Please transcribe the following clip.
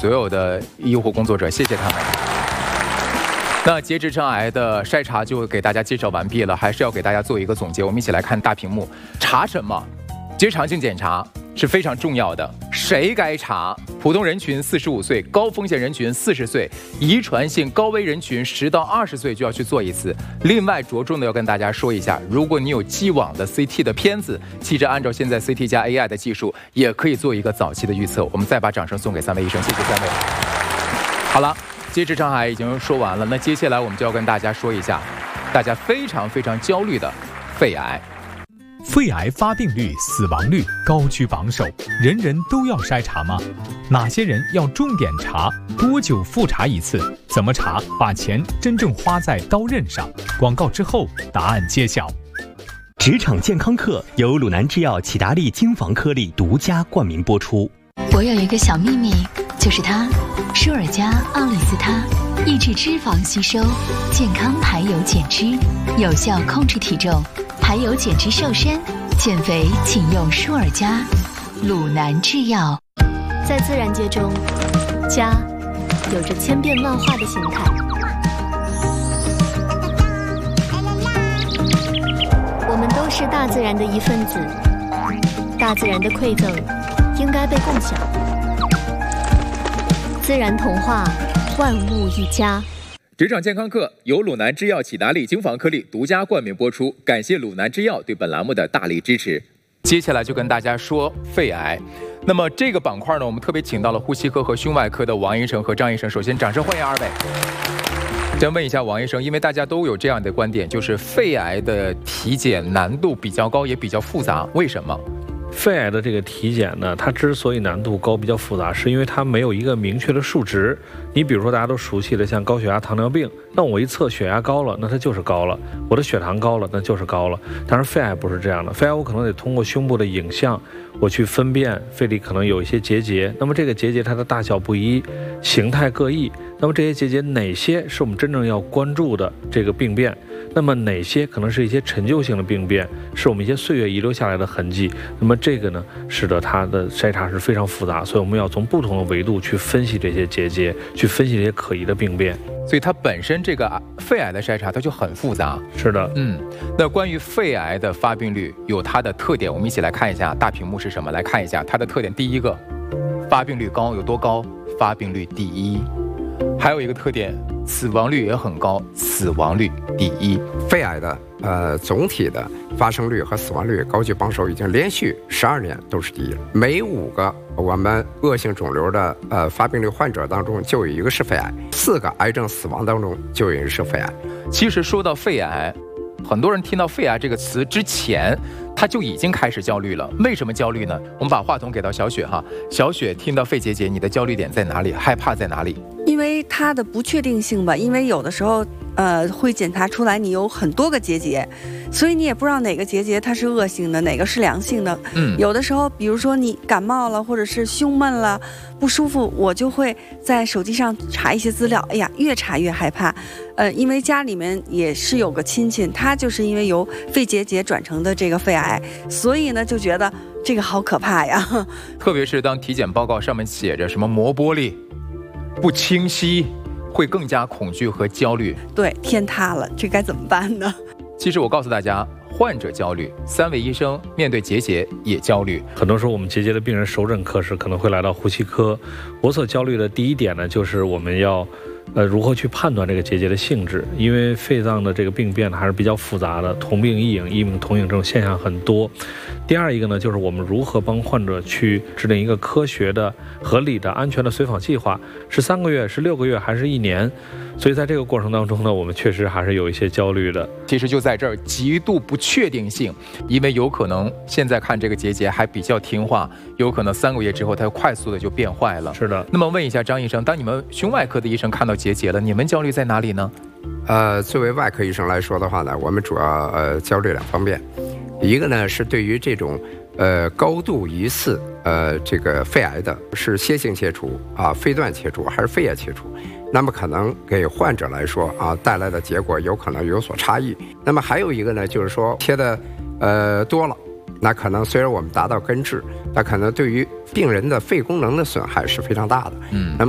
所有的医护工作者，谢谢他们。那结直肠癌的筛查就给大家介绍完毕了，还是要给大家做一个总结。我们一起来看大屏幕，查什么？结肠镜检查是非常重要的，谁该查？普通人群45岁，高风险人群40岁，遗传性高危人群10到20岁就要去做一次。另外着重的要跟大家说一下，如果你有既往的 CT 的片子，记着按照现在 CT 加 AI 的技术，也可以做一个早期的预测。我们再把掌声送给3位医生，谢谢3位。好了，结直肠癌已经说完了，那接下来我们就要跟大家说一下，大家非常焦虑的肺癌。 肺癌发病率、死亡率高居榜首，人人都要筛查吗？哪些人要重点查？多久复查一次？怎么查？把钱真正花在刀刃上。广告之后，答案揭晓。 职场健康课由鲁南制药启达利精防颗粒独家冠名播出。 我有一个小秘密，就是它，舒尔佳奥利司他，抑制脂肪吸收，健康排油减脂，有效控制体重。还有减脂瘦身，减肥请用舒尔佳。鲁南制药。 在自然界中，家有着千变万化的形态。我们都是大自然的一份子，大自然的馈赠应该被共享。自然童话，万物一家。 职场健康课由鲁南制药启达利精防颗粒独家冠名播出，感谢鲁南制药对本栏目的大力支持。接下来就跟大家说肺癌。那么这个板块呢，我们特别请到了呼吸科和胸外科的王医生和张医生。首先掌声欢迎2位。先问一下王医生，因为大家都有这样的观点，就是肺癌的体检难度比较高，也比较复杂，为什么？ 肺癌的这个体检呢，它之所以难度高、比较复杂，是因为它没有一个明确的数值。你比如说大家都熟悉的像高血压、糖尿病，那我一测血压高了，那它就是高了；我的血糖高了，那就是高了。但是肺癌不是这样的，肺癌我可能得通过胸部的影像，我去分辨肺里可能有一些结节，那么这个结节它的大小不一，形态各异，那么这些结节哪些是我们真正要关注的这个病变？那么哪些可能是一些陈旧性的病变，是我们一些岁月遗留下来的痕迹？那么这个呢，使得它的筛查是非常复杂，所以我们要从不同的维度去分析这些结节，去分析这些可疑的病变。 所以它本身这个肺癌的筛查它就很复杂。 是的， 那关于肺癌的发病率有它的特点，我们一起来看一下大屏幕是什么，来看一下它的特点。第一个，发病率高，有多高？发病率第一。还有一个特点，死亡率也很高，死亡率第一。 肺癌的总体的发生率和死亡率高居榜首，已经连续12年都是第一了。每5个我们恶性肿瘤的发病率患者当中，就有1个是肺癌；4个癌症死亡当中就有1个是肺癌。 其实说到肺癌，很多人听到肺癌这个词之前，他就已经开始焦虑了。为什么焦虑呢？我们把话筒给到小雪哈，小雪听到肺结节，你的焦虑点在哪里？害怕在哪里？ 因为它的不确定性吧，因为有的时候会检查出来你有很多个结节，所以你也不知道哪个结节它是恶性的，哪个是良性的。有的时候比如说你感冒了，或者是胸闷了不舒服，我就会在手机上查一些资料，哎呀，越查越害怕。因为家里面也是有个亲戚，他就是因为由肺结节转成的这个肺癌，所以呢就觉得这个好可怕呀。 特别是当体检报告上面写着什么膜玻璃不清晰，会更加恐惧和焦虑。 对，天塌了，这该怎么办呢？ 其实我告诉大家，患者焦虑，3位医生面对结节也焦虑。 很多时候我们结节的病人首诊科时可能会来到呼吸科。我所焦虑的第一点呢，就是我们要如何去判断这个结节的性质？因为肺脏的这个病变还是比较复杂的，同病异影、异病同影这种现象很多。第二一个呢，就是我们如何帮患者去制定一个科学的、合理的、安全的随访计划，是3个月、是6个月还是1年？所以在这个过程当中呢，我们确实还是有一些焦虑的。 其实就在这儿，极度不确定性，因为有可能现在看这个结节还比较听话，有可能3个月之后它快速的就变坏了。 是的。 那么问一下张医生，当你们胸外科的医生看到结节了，你们焦虑在哪里呢？ 作为外科医生来说的话呢，我们主要焦虑2方面。一个呢是对于这种高度疑似这个肺癌的，是楔形切除啊、肺段切除还是肺叶切除，那么可能给患者来说啊带来的结果有可能有所差异。那么还有一个呢，就是说切的多了，那可能虽然我们达到根治，但可能对于病人的肺功能的损害是非常大的。那么